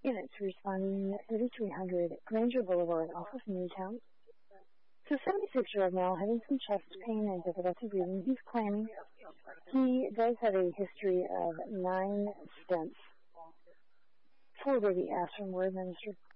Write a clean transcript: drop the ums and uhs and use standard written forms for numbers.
units responding at 3300 Granger Boulevard off of Newtown. So 76-year-old male having some chest pain and difficulty breathing. He's claiming he does have a history of 9 stents. 4 baby aspirin were administered.